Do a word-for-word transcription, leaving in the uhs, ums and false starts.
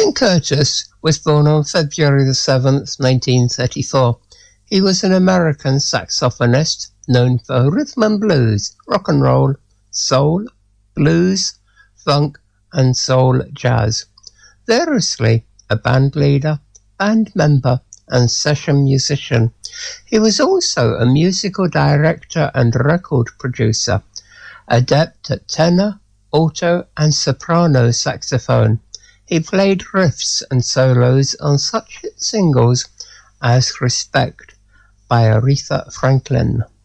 Ken Curtis was born on February the seventh, nineteen thirty-four. He was an American saxophonist known for rhythm and blues, rock and roll, soul, blues, funk, and soul jazz. Variously a band leader, band member, and session musician. He was also a musical director and record producer, adept at tenor, alto, and soprano saxophone. He played riffs and solos on such hit singles as Respect by Aretha Franklin.